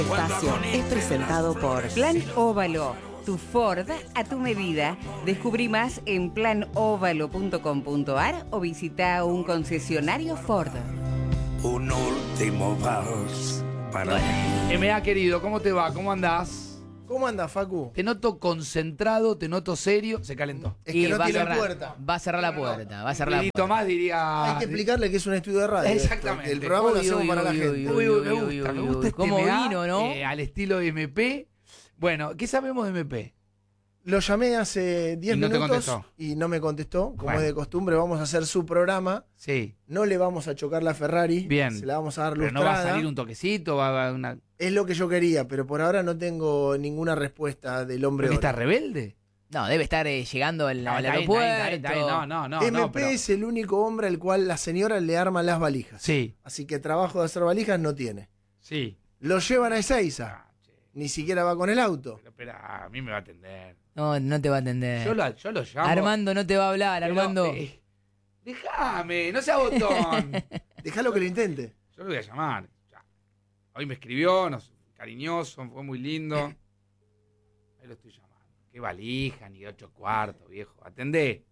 Espacio es presentado por Plan Óvalo, tu Ford a tu medida. Descubrí más en planovalo.com.ar o visita un concesionario Ford. Un último vals para mí. M.A. querido, ¿cómo te va? ¿Cómo andás? ¿Cómo andas, Facu? Te noto concentrado, te noto serio. Se calentó. Es que no va a tiene cerrar, puerta. va a cerrar la puerta, va a cerrar Un la poquito puerta. más diría... Hay que explicarle que es un estudio de radio. Exactamente. El programa lo Uy, hacemos uy, para la uy, gente. Uy, me uy, gusta, uy, me gusta este ¿Cómo M.A., vino, no? al estilo de MP. Bueno, ¿qué sabemos de MP? Lo llamé hace 10 Y no te minutos contestó. y no me contestó. Como Bueno. es de costumbre, vamos a hacer su programa. Sí. No le vamos a chocar la Ferrari. Bien. Se la vamos a dar Pero lustrada. no va a salir un toquecito, va a una... Es lo que yo quería, pero por ahora no tengo ninguna respuesta del hombre ¿Porque está oro. rebelde? No, debe estar llegando al Está bien, aeropuerto. está bien. No, MP pero... es el único hombre al cual la señora le arma las valijas. Sí, Así que trabajo de hacer valijas no tiene. sí. Lo llevan a Ezeiza. Ah, che, Ni siquiera va con el auto. pero espera, a mí me va a atender. No, no te va a atender. Yo lo llamo. Armando no te va a hablar, Pero, Armando. déjame, no sea botón. Déjalo que lo intente. Yo lo voy a llamar. Ya. Hoy me escribió, cariñoso, fue muy lindo. Ahí lo estoy llamando. Qué valija, ni de 8 cuartos, viejo. Atendé.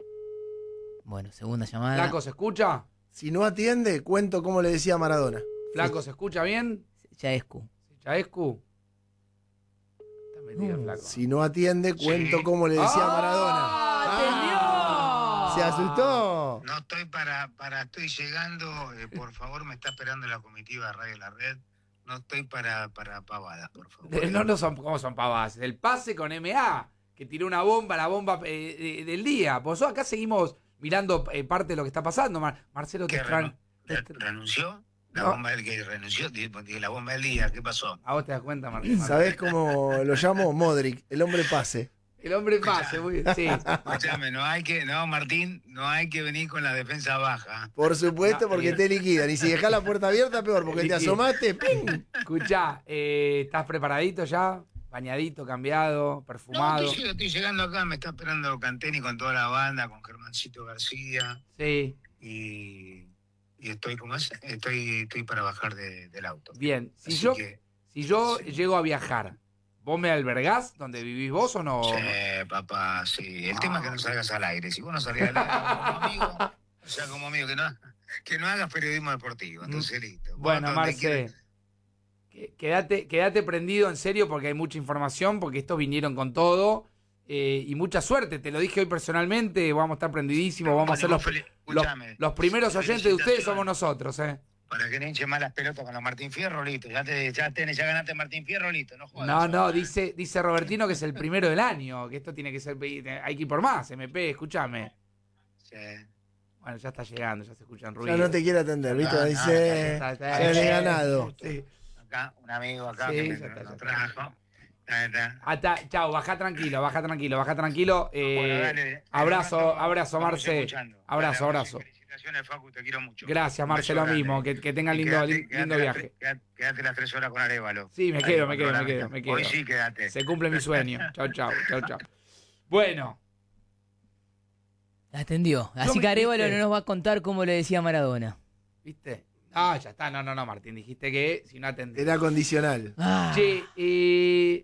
Bueno, segunda llamada. Flaco, ¿se escucha? Si no atiende, cuento como le decía Maradona. Flaco, ¿se escucha bien? Ya es Q. ¿Chaescu? Está metido el flaco. Si no atiende, cuento como le decía Maradona. ¿Se asustó? No estoy estoy llegando, por favor, me está esperando la comitiva de Radio La Red. No estoy para pavadas, por favor. No son, ¿cómo son pavadas? El pase con MA, que tiró una bomba, la bomba del día. Por eso acá seguimos mirando parte de lo que está pasando. Marcelo, ¿Qué, te extraño. renunció? La No. bomba del que renunció, dije, la bomba del día, ¿qué pasó? ¿A vos te das cuenta, Marcelo? ¿Sabés cómo lo llamo? Modric, el hombre pase. El hombre pase, muy bien. Sí. Escuchame, Martín, no hay que venir con la defensa baja. Por supuesto, No, porque te liquidan. Y si dejás la puerta abierta, peor, porque te asomaste. ¡Ping! Escuchá, ¿estás preparadito ya? Bañadito, cambiado, No, perfumado. estoy llegando acá, me está esperando Canteni con toda la banda, con Germancito García. Sí, Y estoy, ¿cómo es? Estoy para bajar del auto. bien. Así que, Si yo llego a viajar, ¿vos me albergás donde vivís vos o no? sí, papá, sí. El tema es que no salgas al aire. Si vos no salís al aire como amigo, o sea, como amigo, que no hagas periodismo deportivo. Entonces, listo. Vos Bueno, donde Marce, quieras- quédate prendido en serio porque hay mucha información, porque estos vinieron con todo. Y mucha suerte, te lo dije hoy personalmente, vamos a estar prendidísimos, vamos a ser Escuchame, los primeros oyentes de ustedes felicitaciones. somos nosotros, Para que no hinche más las pelotas con los Martín Fierro, listo. Ya ganaste Martín Fierro, listo. No jodas. No, dice Robertino que es el primero del año, que esto tiene que ser, hay que ir por más, MP, escúchame. Sí. Bueno, ya está llegando, ya se escuchan ruidos. Ya no te quiere atender, ¿viste? Ah, Dice, está, ya le he ganado. Sí. Acá, un amigo acá Sí, que ya me está, ya lo está. trajo. Está. Chao, baja tranquilo. Bueno, dale. Abrazo, Vamos Marce. escuchando. Abrazo. Dale, felicitaciones, Facu, te quiero mucho. Gracias, Un Marce, beso lo grande. mismo. Que tengan Y lindo quédate viaje. Quédate las 3 horas con Arévalo. Sí, me Ahí, quedo. Hoy sí, quédate. Se cumple mi sueño. Chao. Bueno, Atendió. Así me- que Arevalo ¿viste? no nos va a contar cómo le decía Maradona. ¿viste? Ah, ya está. No, Martín. Dijiste que si no atendés. Era condicional. Ah, Che,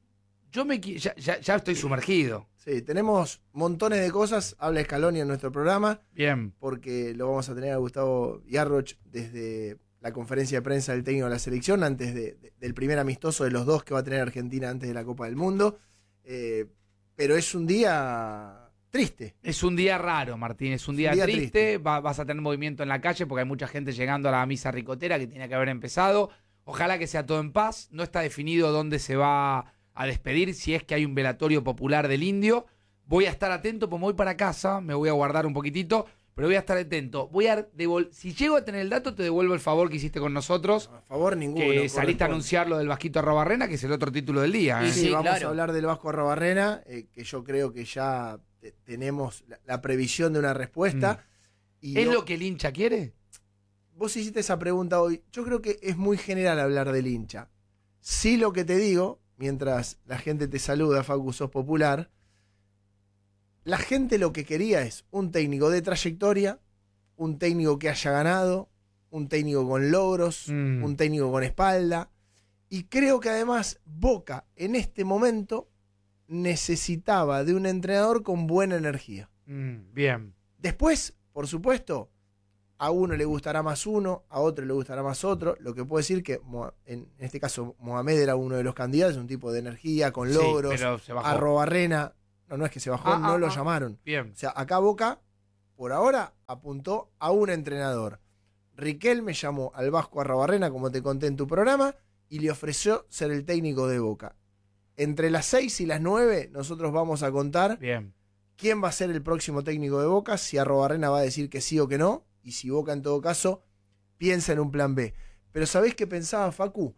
ya estoy sumergido. Sí, tenemos montones de cosas. Habla Scaloni en nuestro programa, Bien. porque lo vamos a tener a Gustavo Yarroch desde la conferencia de prensa del técnico de la selección, antes del primer amistoso de los dos que va a tener Argentina antes de la Copa del Mundo. Pero es un día triste. Es un día raro, Martín, es un día triste. Vas a tener movimiento en la calle porque hay mucha gente llegando a la misa ricotera que tiene que haber empezado. Ojalá que sea todo en paz. No está definido dónde se va a despedir, si es que hay un velatorio popular del Indio. Voy a estar atento, pues me voy para casa, me voy a guardar un poquitito, pero voy a estar atento. Si llego a tener el dato, te devuelvo el favor que hiciste con nosotros, A favor, ninguno. que saliste a corresponde. anunciar lo del Vasquito Arrobarrena, que es el otro título del día. Sí, ¿eh? Sí, vamos claro. a hablar del Vasco Arrobarrena, que yo creo que ya tenemos la previsión de una respuesta. Y ¿Es yo- lo que el hincha quiere? Vos hiciste esa pregunta hoy. Yo creo que es muy general hablar del hincha. Sí, lo que te digo, mientras la gente te saluda, Facu, sos popular, la gente lo que quería es un técnico de trayectoria, un técnico que haya ganado, un técnico con logros, un técnico con espalda. Y creo que además Boca en este momento necesitaba de un entrenador con buena energía. Bien. Después, por supuesto, a uno le gustará más uno, a otro le gustará más otro. Lo que puedo decir que en este caso Mohamed era uno de los candidatos, un tipo de energía, con logros. Sí, pero se bajó. Arrobarrena, no es que se bajó, no lo llamaron. Bien. O sea, acá Boca, por ahora, apuntó a un entrenador. Riquelme llamó al Vasco Arrobarrena, como te conté en tu programa, y le ofreció ser el técnico de Boca. Entre las 6 y las 9 nosotros vamos a contar quién va a ser el próximo técnico de Boca, si Arrobarrena va a decir que sí o que no, y si Boca en todo caso piensa en un plan B. Pero ¿sabés qué pensaba, Facu?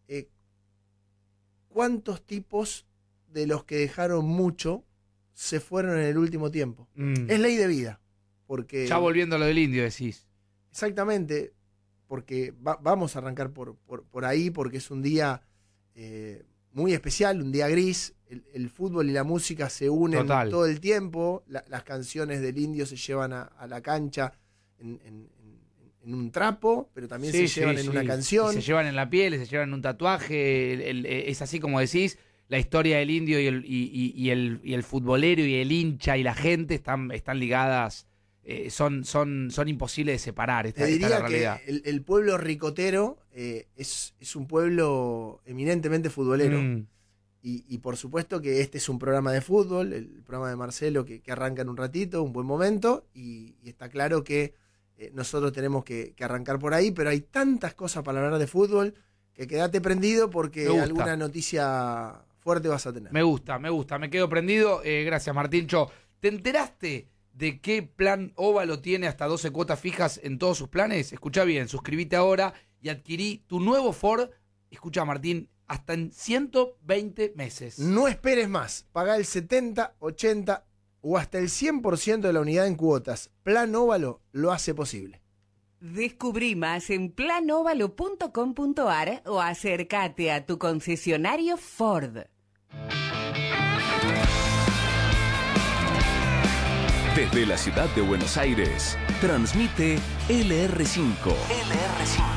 ¿Cuántos tipos de los que dejaron mucho se fueron en el último tiempo? Es ley de vida. Porque, ya volviendo a lo del Indio, decís. Exactamente, porque vamos a arrancar por ahí, porque es un día muy especial, un día gris. El fútbol y la música se unen todo el tiempo. Las canciones del Indio se llevan a la cancha en un trapo, pero también se llevan en una canción. Y se llevan en la piel, se llevan en un tatuaje. Es así como decís, la historia del Indio y el futbolero y el hincha y la gente están ligadas. Son imposibles de separar. Esta es la realidad. Que el pueblo ricotero es un pueblo eminentemente futbolero. Y por supuesto que este es un programa de fútbol, el programa de Marcelo que arranca en un ratito, un buen momento, y está claro que nosotros tenemos que arrancar por ahí, pero hay tantas cosas para hablar de fútbol que quédate prendido porque alguna noticia fuerte vas a tener. Me gusta, me quedo prendido. Gracias, Martincho. ¿Te enteraste de qué plan Óvalo tiene hasta 12 cuotas fijas en todos sus planes? Escuchá bien, suscríbete ahora y adquirí tu nuevo Ford, escuchá, Martín, hasta en 120 meses. No esperes más, pagá el 70, 80 o hasta el 100% de la unidad en cuotas. Plan Óvalo lo hace posible. Descubrí más en planovalo.com.ar o acércate a tu concesionario Ford. Desde la ciudad de Buenos Aires, transmite LR5.